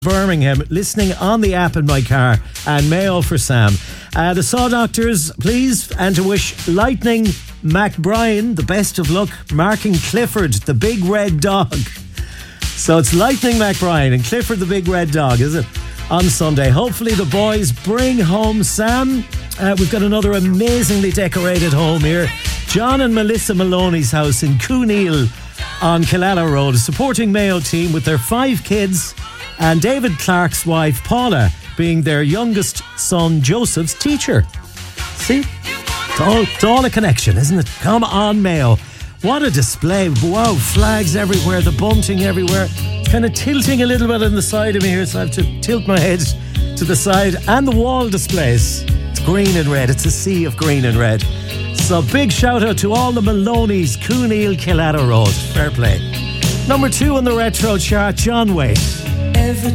Birmingham, listening on the app in my car, and Mayo for Sam. The Saw Doctors, please, and to wish Lightning McBrien the best of luck, marking Clifford, the big red dog. So it's Lightning McBrien and Clifford, the big red dog, is it? On Sunday. Hopefully the boys bring home Sam. We've got another amazingly decorated home here. John and Melissa Maloney's house in Cooneal on Killala Road, supporting Mayo team with their 5 kids, and David Clark's wife Paula being their youngest son Joseph's teacher. See? It's all a connection, isn't it? Come on, Mayo. What a display. Wow, flags everywhere, the bunting everywhere. Kind of tilting a little bit on the side of me here, so I have to tilt my head to the side. And the wall displays. It's green and red. It's a sea of green and red. So big shout out to all the Maloney's, Cooneal, Killala Road. Fair play. Number 2 on the retro chart, John Waite.